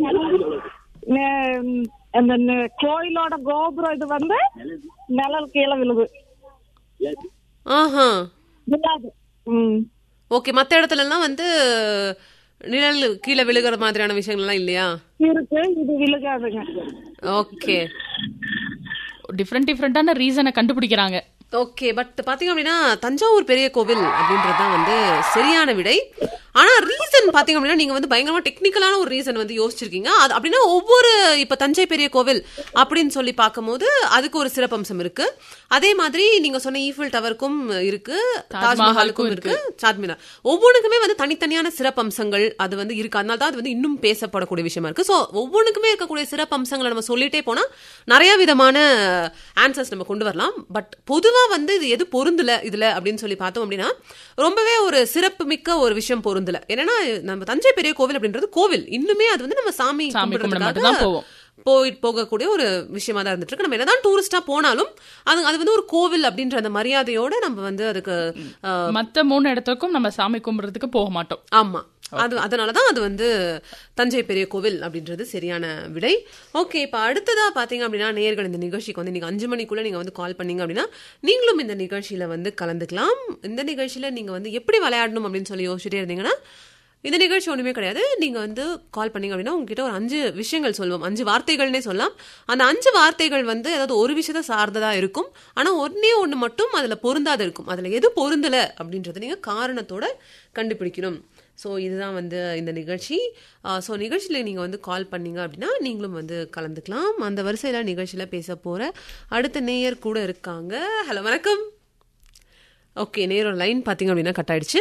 அந்த கோயிலோட கோபுரம் இது வந்து நிழல் கீழே விழுது. விழாது. ஓகே, மத்த இடத்துல எல்லாம் வந்து நிழல் கீழே விழுகிற மாதிரியான விஷயங்கள் எல்லாம் இல்லையா? இருக்கு, இது விழுகாதுங்க. ஓகே, டிஃப்ரெண்டான ரீசனை கண்டுபிடிக்கிறாங்க. ஓகே, பட் பாத்தீங்க அப்படின்னா தஞ்சாவூர் பெரிய கோவில் அப்படின்றதுதான் வந்து சரியான விடை. ஆனா ரீசன் பாத்தீங்க அப்படின்னா நீங்க வந்து பயங்கரமா டெக்னிக்கலான ஒரு ரீசன் வந்து யோசிச்சிருக்கீங்க. அது அப்படின்னா ஒவ்வொரு இப்ப தஞ்சை பெரிய கோவில் அப்படின்னு சொல்லி பார்க்கும்போது அதுக்கு ஒரு சிறப்பம்சம் இருக்கு. அதே மாதிரி நீங்க சொன்ன ஈஃபில் டவருக்கும் இருக்கு, தாஜ்மஹாலுக்கும் இருக்கு, சார்மினார். ஒவ்வொன்றுக்குமே வந்து தனித்தனியான சிறப்பம்சங்கள் அது வந்து இருக்கு. அதனால தான் அது வந்து இன்னும் பேசப்படக்கூடிய விஷயமா இருக்கு. ஸோ ஒவ்வொன்றுக்குமே இருக்கக்கூடிய சிறப்பம்சங்களை நம்ம சொல்லிட்டே போனா நிறைய விதமான ஆன்சர்ஸ் நம்ம கொண்டு வரலாம். பட் பொதுவா வந்து இது எது பொருந்தல இதுல அப்படின்னு சொல்லி பார்த்தோம் அப்படின்னா ரொம்பவே ஒரு சிறப்பு மிக்க ஒரு விஷயம் பொருந்தல. என்னன்னா நம்ம தஞ்சை பெரிய கோவில் அப்படின்றது கோவில், இன்னுமே அது வந்து நம்ம சாமி போகக்கூடிய ஒரு விஷயமா தான் இருந்துட்டு இருக்கு. நம்ம என்னதான் டூரிஸ்டா போனாலும் அது வந்து ஒரு கோவில் அப்படின்ற அந்த மரியாதையோட நம்ம வந்து அதுக்கு மத்த 3 இடத்துக்கும் நம்ம சாமி கும்பிடுறதுக்கு போக மாட்டோம். ஆமா, அதனாலதான் அது வந்து தஞ்சை பெரிய கோவில் அப்படின்றது சரியான விடை. ஓகே, இப்ப அடுத்ததா பாத்தீங்க அப்படின்னா நேயர்கள் இந்த நிகழ்ச்சிக்கு வந்து நீங்க 5 மணிக்குள்ள நீங்க வந்து கால் பண்ணீங்க அப்படின்னா நீங்களும் இந்த நிகழ்ச்சியில வந்து கலந்துக்கலாம். இந்த நிகழ்ச்சியில நீங்க வந்து எப்படி விளையாடணும் அப்படின்னு சொல்லி யோசிச்சுட்டே இருந்தீங்கன்னா இந்த நிகழ்ச்சி ஒண்ணுமே கிடையாது. நீங்க வந்து கால் பண்ணீங்க அப்படின்னா உங்ககிட்ட ஒரு 5 விஷயங்கள் சொல்லுவோம், 5 வார்த்தைகள்னே சொல்லலாம். அந்த 5 வார்த்தைகள் வந்து ஏதாவது ஒரு விஷயத்த சார்ந்ததா இருக்கும். ஆனா ஒண்ணு மட்டும் அதுல பொருந்தாத இருக்கும். அதுல எது பொருந்தல அப்படின்றத நீங்க காரணத்தோட கண்டுபிடிக்கணும். ஸோ இதுதான் வந்து இந்த நிகழ்ச்சி. ஸோ நிகழ்ச்சியில் நீங்கள் வந்து கால் பண்ணீங்க அப்படின்னா நீங்களும் வந்து கலந்துக்கலாம். அந்த வரிசையில் நிகழ்ச்சியில் பேச போகிற அடுத்த நேயர் கூட இருக்காங்க. ஹலோ, வணக்கம். ஓகே, நேரோட லைன் பார்த்தீங்க அப்படின்னா கட் ஆயிடுச்சு.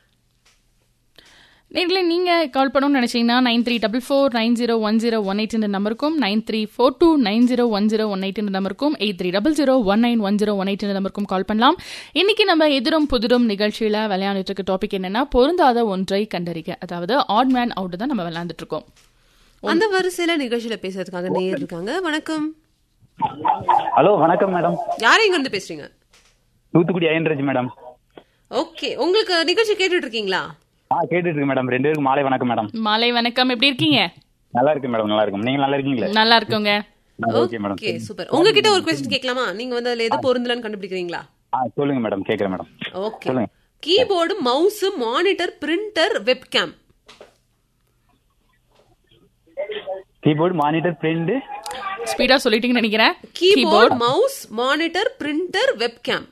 நேர்களே, நீங்க கால் பண்ணணும்னு நினைச்சீங்கன்னா 9344901018 இந்த நம்பருக்கும் 9342901018 இந்த நம்பருக்கும் 8300191018 இந்த நம்பருக்கும் கால் பண்ணலாம். இன்னைக்கு நம்ம எதிரும் புதிரும் நிகழ்ச்சியில விளையாண்டுட்டு இருக்க டாபிக் என்னன்னா பொருந்தாத ஒன்றை கண்டறிக, அதாவது ஆட் மேன் அவுட் தான் நம்ம விளையாண்டுட்டு இருக்கோம். அந்த வரிசையில நிகழ்ச்சியில பேசுறதுக்காக நேயர் இருக்காங்க. வணக்கம். ஹலோ, வணக்கம் மேடம். யார் எங்க இருந்து பேசுறீங்க? தூத்துக்குடி அயன்ராஜ் மேடம். ஓகே, உங்களுக்கு நிகழ்ச்சி கேட்டுட்டு இருக்கீங்களா? கேட்டுட்டு இருக்கு மேடம். 2 பேருக்கு மாலை வணக்கம் மேடம். மாலை வணக்கம். எப்படி இருக்கீங்க? நல்லா இருக்கு மேடம். நல்லா இருக்கும். நீங்க நல்லா இருக்கீங்களா? நல்லா இருக்குங்க. Okay madam. Okay, super. உங்ககிட்ட ஒரு क्वेश्चन கேட்கலாமா? நீங்க வந்து அதுல எது பொருந்தலன்னு கண்டுபிடிக்கிறீங்களா? சொல்லுங்க மேடம், கேக்குறேன் மேடம். ஓகே, சொல்லுங்க. Keyboard, mouse, monitor, printer, webcam. Keyboard, monitor, print. Speedo சொல்லிட்டீங்கன்னு நினைக்கிறேன். Keyboard, mouse, monitor, printer, webcam.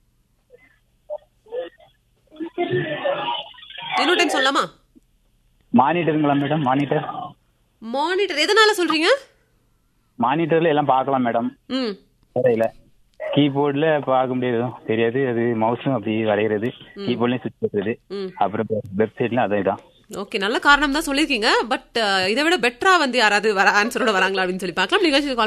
இன்னொரு டைம் சொல்லலாமா? மானிட்டருங்களா மேடம்? மானிட்டர் எதனால சொல்றீங்க? மானிட்டர்ல எல்லாம் பார்க்கலாம் மேடம். வரையில கீபோர்ட்ல பார்க்க முடியாது, தெரியாது. அது மவுஸும் அப்படி வரைகிறது, கீபோர்ட்லயும் சுவிட்ச் பண்றது, அப்புறம் வெப்சைட்ல அதான். ஓகே, நல்ல காரணம் தான் சொல்லிருக்கீங்க. பட் இதை விட பெட்டரா வந்து யாராவது ஆன்சரோட வராங்களா அப்படின்னு சொல்லி பார்க்கலாம். நிகழ்ச்சி